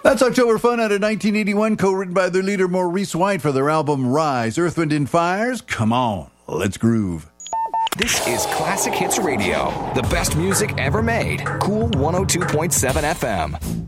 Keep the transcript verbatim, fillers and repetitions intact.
That's October Fun out of nineteen eighty-one, co-written by their leader Maurice White for their album Rise. Earth, Wind and Fire's Come On, Let's Groove. This is Classic Hits Radio, the best music ever made. Cool one oh two point seven F M.